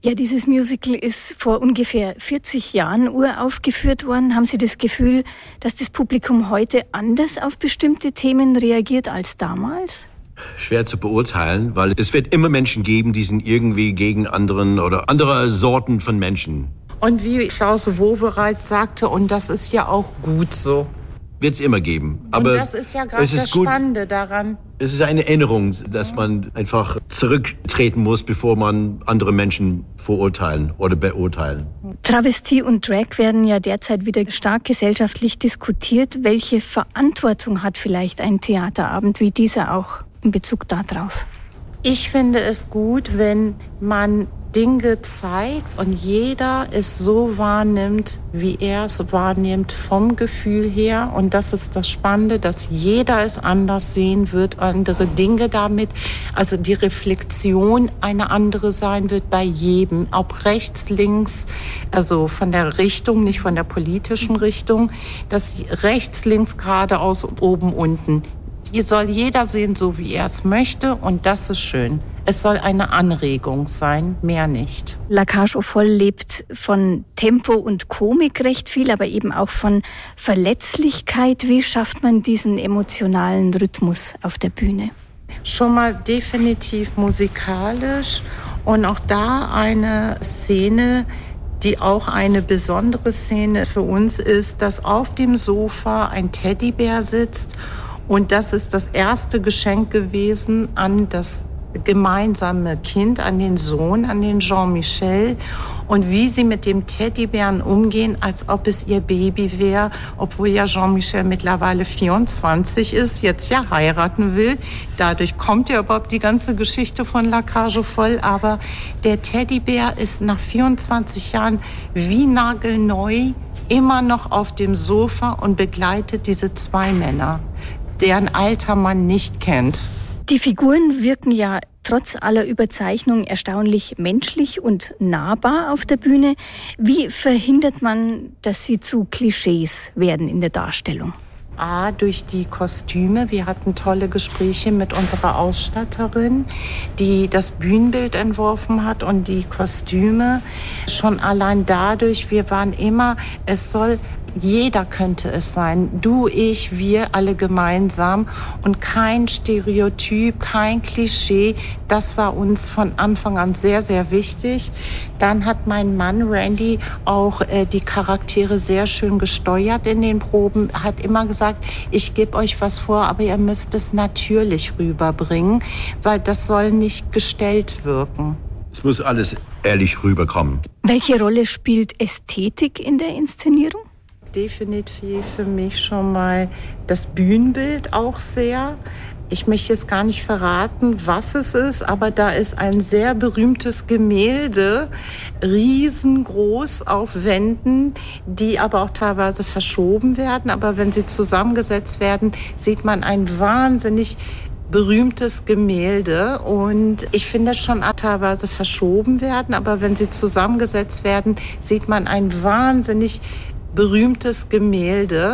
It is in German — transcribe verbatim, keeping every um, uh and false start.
Ja, dieses Musical ist vor ungefähr vierzig Jahren uraufgeführt worden. Haben Sie das Gefühl, dass das Publikum heute anders auf bestimmte Themen reagiert als damals? Schwer zu beurteilen, weil es wird immer Menschen geben, die sind irgendwie gegen anderen oder andere Sorten von Menschen. Und wie Klaus Wowereit sagte, und das ist ja auch gut so. Wird es immer geben. Aber und das ist ja gerade das gut. Spannende daran. Es ist eine Erinnerung, dass man einfach zurücktreten muss, bevor man andere Menschen verurteilen oder beurteilen. Travestie und Drag werden ja derzeit wieder stark gesellschaftlich diskutiert. Welche Verantwortung hat vielleicht ein Theaterabend wie dieser auch in Bezug darauf? Ich finde es gut, wenn man Dinge zeigt und jeder es so wahrnimmt, wie er es wahrnimmt vom Gefühl her. Und das ist das Spannende, dass jeder es anders sehen wird, andere Dinge damit, also die Reflexion eine andere sein wird bei jedem, ob rechts, links, also von der Richtung, nicht von der politischen Richtung, dass rechts, links, geradeaus, oben, unten. Hier soll jeder sehen, so wie er es möchte, und das ist schön. Es soll eine Anregung sein, mehr nicht. La Cage aux Folles lebt von Tempo und Komik recht viel, aber eben auch von Verletzlichkeit. Wie schafft man diesen emotionalen Rhythmus auf der Bühne? Schon mal definitiv musikalisch und auch da eine Szene, die auch eine besondere Szene für uns ist, dass auf dem Sofa ein Teddybär sitzt. Und das ist das erste Geschenk gewesen an das gemeinsame Kind, an den Sohn, an den Jean-Michel. Und wie sie mit dem Teddybären umgehen, als ob es ihr Baby wäre, obwohl ja Jean-Michel mittlerweile vierundzwanzig ist, jetzt ja heiraten will. Dadurch kommt ja überhaupt die ganze Geschichte von La Cage aux Folles. Aber der Teddybär ist nach vierundzwanzig Jahren wie nagelneu immer noch auf dem Sofa und begleitet diese zwei Männer, deren Alter man nicht kennt. Die Figuren wirken ja trotz aller Überzeichnung erstaunlich menschlich und nahbar auf der Bühne. Wie verhindert man, dass sie zu Klischees werden in der Darstellung? A, durch die Kostüme. Wir hatten tolle Gespräche mit unserer Ausstatterin, die das Bühnenbild entworfen hat und die Kostüme. Schon allein dadurch, wir waren immer, es soll, jeder könnte es sein. Du, ich, wir alle gemeinsam und kein Stereotyp, kein Klischee. Das war uns von Anfang an sehr, sehr wichtig. Dann hat mein Mann Randy auch äh, die Charaktere sehr schön gesteuert in den Proben, hat immer gesagt, ich gebe euch was vor, aber ihr müsst es natürlich rüberbringen, weil das soll nicht gestellt wirken. Es muss alles ehrlich rüberkommen. Welche Rolle spielt Ästhetik in der Inszenierung? Definitiv für mich schon mal das Bühnenbild auch sehr. Ich möchte jetzt gar nicht verraten, was es ist, aber da ist ein sehr berühmtes Gemälde, riesengroß auf Wänden, die aber auch teilweise verschoben werden. Aber wenn sie zusammengesetzt werden, sieht man ein wahnsinnig berühmtes Gemälde. Und ich finde schon teilweise verschoben werden, aber wenn sie zusammengesetzt werden, sieht man ein wahnsinnig berühmtes Gemälde.